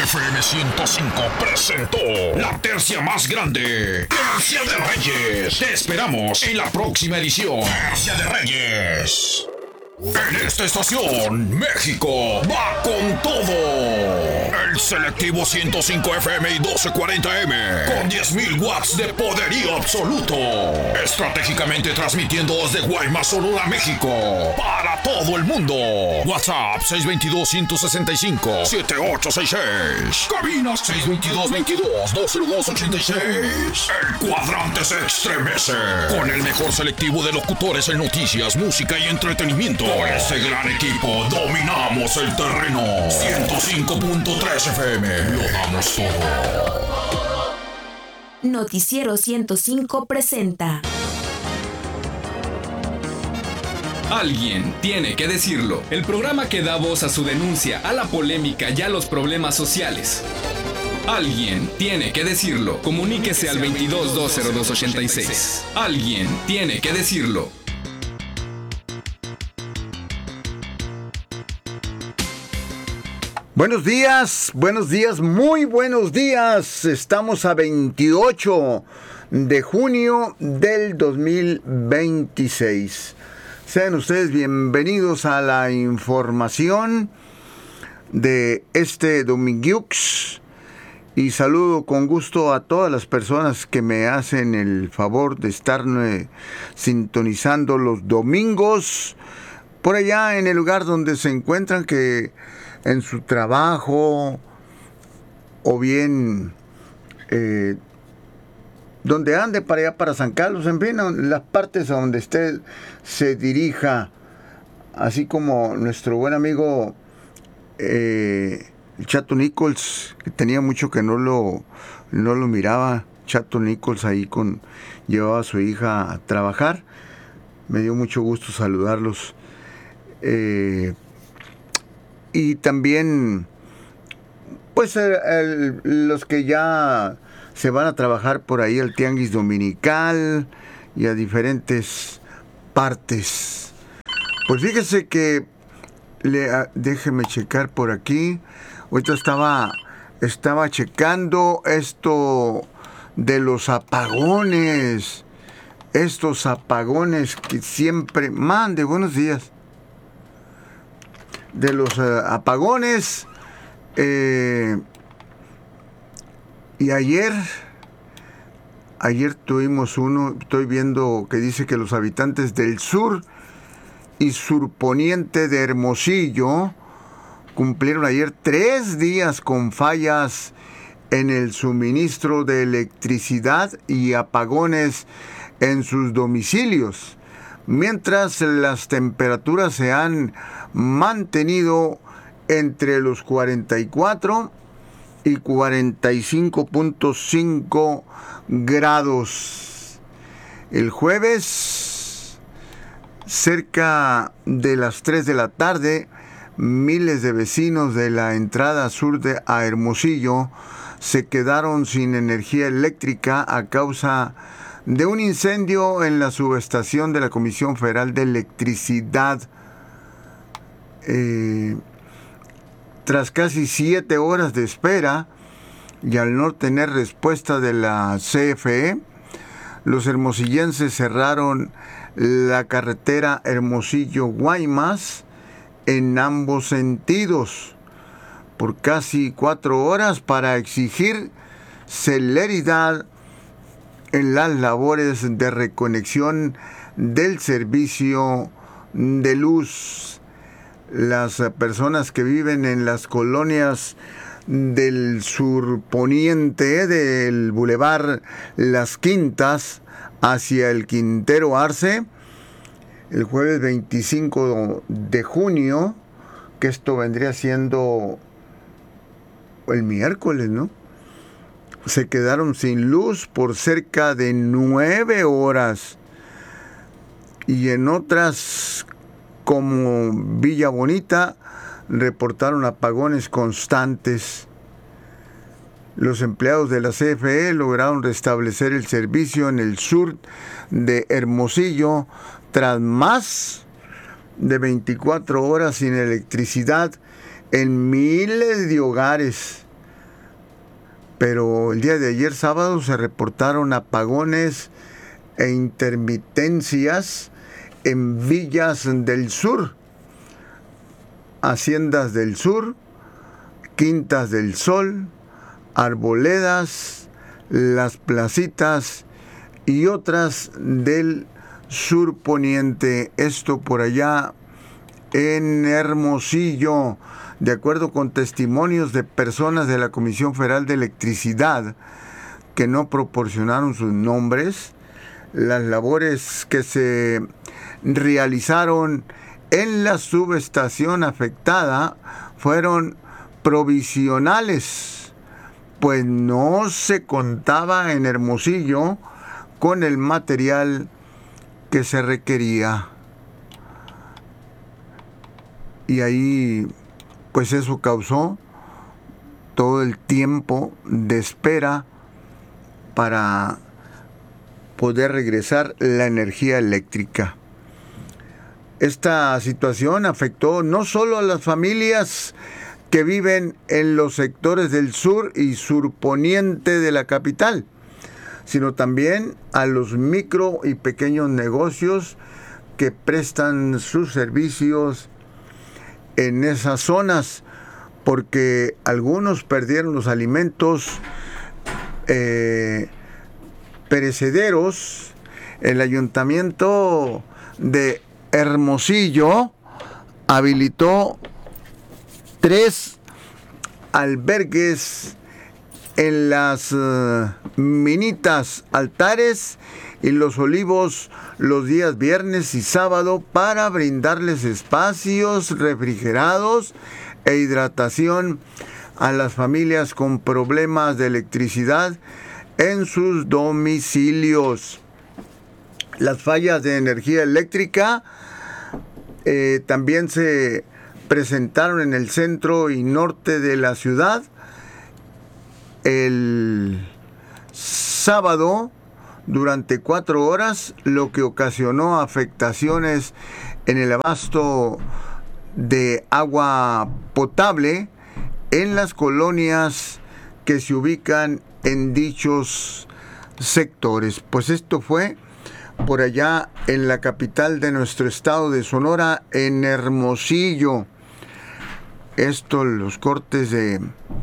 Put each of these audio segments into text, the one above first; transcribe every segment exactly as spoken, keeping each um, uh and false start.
F M ciento cinco presentó la tercia más grande, Tercia de Reyes. Te esperamos en la próxima edición, Tercia de Reyes. En esta estación, México va con todo. El selectivo ciento cinco F M y doce cuarenta M, con diez mil watts de poderío absoluto. Estratégicamente transmitiendo desde Guaymas, Sonora, México, para todo el mundo. WhatsApp seis dos dos, uno seis cinco, siete ocho seis seis. Cabinas seis dos dos, veintidós, dos cero dos, ochenta y seis. El cuadrante se estremece con el mejor selectivo de locutores en noticias, música y entretenimiento. Con este gran equipo dominamos el terreno. ciento cinco punto tres F M, lo damos todo. Noticiero ciento cinco presenta. Alguien tiene que decirlo. El programa que da voz a su denuncia, a la polémica y a los problemas sociales. Alguien tiene que decirlo. Comuníquese al veintidós, dos cero dos, ochenta y seis. Alguien tiene que decirlo. Buenos días, buenos días, muy buenos días. Estamos a veintiocho de junio del dos mil veintiséis. Sean ustedes bienvenidos a la información de este Dominguix. Y saludo con gusto a todas las personas que me hacen el favor de estarme sintonizando los domingos por allá en el lugar donde se encuentran, que en su trabajo o bien eh, donde ande para allá, para San Carlos, en fin, las partes a donde usted se dirija, así como nuestro buen amigo eh, el Chato Nichols, que tenía mucho que no lo, no lo miraba. Chato Nichols ahí con, llevaba a su hija a trabajar. Me dio mucho gusto saludarlos. Eh, y también, pues, el, el, los que ya se van a trabajar por ahí al Tianguis Dominical y a diferentes partes. Pues fíjese que, le, déjeme checar por aquí. Ahorita estaba, estaba checando esto de los apagones. Estos apagones que siempre... Mande, buenos días. De los uh, apagones. Eh, y ayer, ayer tuvimos uno, estoy viendo que dice que los habitantes del sur y surponiente de Hermosillo cumplieron ayer tres días con fallas en el suministro de electricidad y apagones en sus domicilios, mientras las temperaturas se han mantenido entre los cuarenta y cuatro y cuarenta y cinco punto cinco grados. El jueves, cerca de las tres de la tarde, miles de vecinos de la entrada sur de a Hermosillo se quedaron sin energía eléctrica a causa de un incendio en la subestación de la Comisión Federal de Electricidad. Eh, tras casi siete horas de espera y al no tener respuesta de la C F E, los hermosillenses cerraron la carretera Hermosillo-Guaymas en ambos sentidos por casi cuatro horas para exigir celeridad en las labores de reconexión del servicio de luz. Las personas que viven en las colonias del surponiente del Boulevard Las Quintas hacia el Quintero Arce, el jueves veinticinco de junio, que esto vendría siendo el miércoles, ¿no? Se quedaron sin luz por cerca de nueve horas. Y en otras, como Villa Bonita, reportaron apagones constantes. Los empleados de la C F E lograron restablecer el servicio en el sur de Hermosillo tras más de veinticuatro horas sin electricidad en miles de hogares. pero el día de ayer sábado se reportaron apagones e intermitencias en Villas del Sur, Haciendas del Sur, Quintas del Sol, Arboledas, Las Placitas y otras del sur poniente. Esto por allá en Hermosillo. De acuerdo con testimonios de personas de la Comisión Federal de Electricidad que no proporcionaron sus nombres, las labores que se realizaron en la subestación afectada fueron provisionales, pues no se contaba en Hermosillo con el material que se requería. Y ahí, pues eso causó todo el tiempo de espera para poder regresar la energía eléctrica. Esta situación afectó no solo a las familias que viven en los sectores del sur y surponiente de la capital, sino también a los micro y pequeños negocios que prestan sus servicios en esas zonas, porque algunos perdieron los alimentos eh, perecederos. El ayuntamiento de Hermosillo habilitó tres albergues en las uh, Minitas Altares y Los Olivos los días viernes y sábado para brindarles espacios refrigerados e hidratación a las familias con problemas de electricidad en sus domicilios. Las fallas de energía eléctrica eh, también se presentaron en el centro y norte de la ciudad. El sábado, durante cuatro horas, lo que ocasionó afectaciones en el abasto de agua potable en las colonias que se ubican en dichos sectores. Pues esto fue por allá en la capital de nuestro estado de Sonora, en Hermosillo. Esto, los cortes de,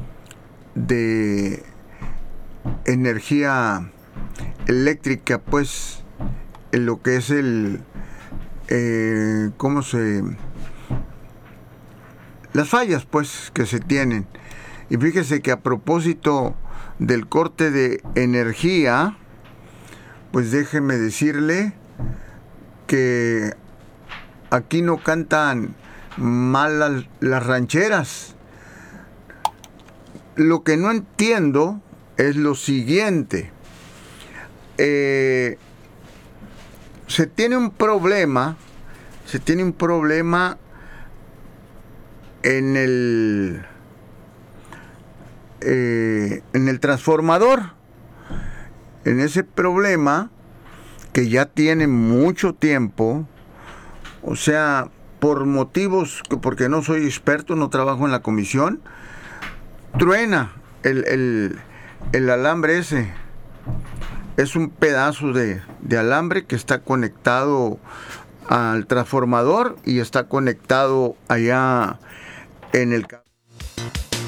de energía eléctrica, pues, en lo que es el, eh, ¿cómo se...? Las fallas, pues, que se tienen. Y fíjese que a propósito del corte de energía, pues déjeme decirle que aquí no cantan mal las, las rancheras. Lo que no entiendo es lo siguiente. Eh, se tiene un problema, se tiene un problema en el eh, en el transformador. En ese problema que ya tiene mucho tiempo, o sea, por motivos, porque no soy experto, no trabajo en la comisión, truena el, el, el alambre ese. Es un pedazo de, de alambre que está conectado al transformador y está conectado allá en el